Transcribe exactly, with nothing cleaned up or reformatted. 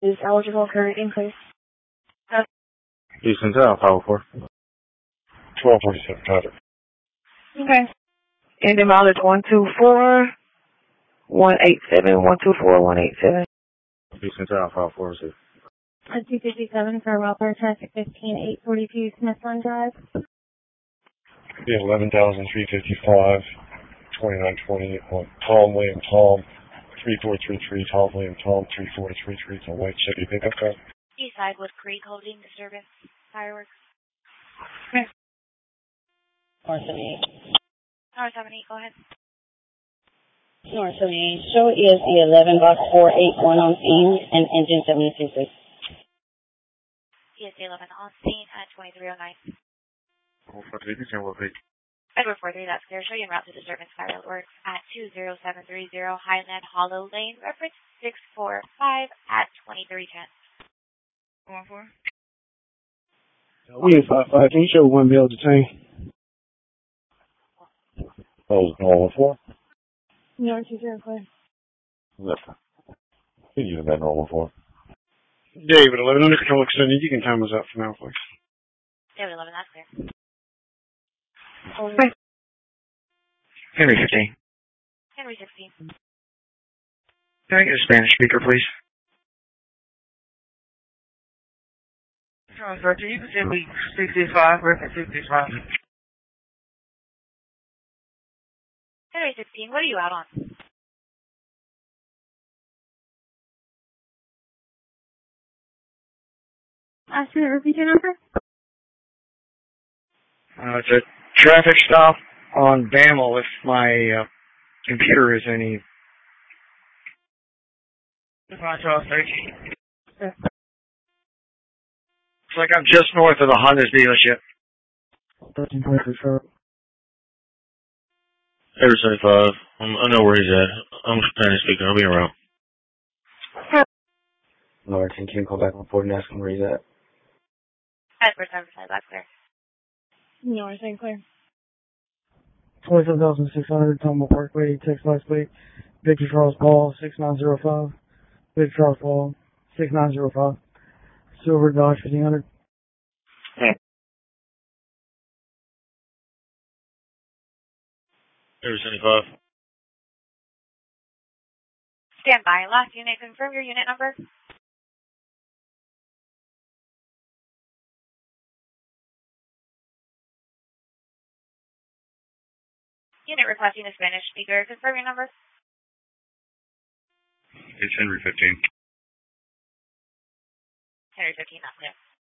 is eligible for rating, please. Uh, Houston Tower, five oh four. twelve forty-seven, Tyler. okay. And the mileage one two four one eight seven one two four one eight seven. Houston Tower, five four six. A two fifty-seven for welfare traffic fifteen eight forty-two Smith Run Drive. Yeah, eleven thousand three fifty-five, twenty-nine twenty on Tom William Tom, three four three three Tom William Tom, three four three three to White City pickup truck. Eastside Wood Creek holding disturbance, fireworks. Okay. North seventy-eight. North seventy-eight, go ahead. North seventy-eight, show is the eleven box four eight one on scene and engine seventy-two, please. E S A eleven on scene at twenty-three oh nine. Oh, for the Houston, what page? Edward four three, that's clear. Show you en route to disturbance fireworks at two zero seven three zero Highland Hollow Lane, reference six four five at twenty-three ten. One four. We in five five. Can you show one bill detained? That was one four. No, two zero clear. Listen. Can you use that normal four? David, eleven under control extended. You can time us up for now, please. David eleven, that's clear. Okay. Henry fifteen. Henry sixteen. Can I get a Spanish speaker, please? Transfer to you can send me sixty-five, reference sixty-five. Henry sixteen, what are you out on? Ask you to repeat your number? Uh, it's a traffic stop on Bamel if my uh, computer is any... Control thirteen. It's like I'm just north of the Honda's dealership. thirteen twenty-three, sir. Every seventy-five. Um, I know where he's at. I'm Spanish speaking. I'll be around. Lord, can you call back on Ford and ask him where he's at? Edward seven five, that's clear. North Saint Clair. twenty-seven thousand six hundred, Tomahawk Parkway, Texas Lights Plate, Victor Charles Paul, six nine zero five. Victor Charles Paul, six nine zero five. Silver Dodge fifteen hundred. Every seventy-five. Stand by. Last unit, confirm your unit number. Unit requesting a Spanish speaker. Confirm your number. It's Henry fifteen. Henry fifteen, that's clear.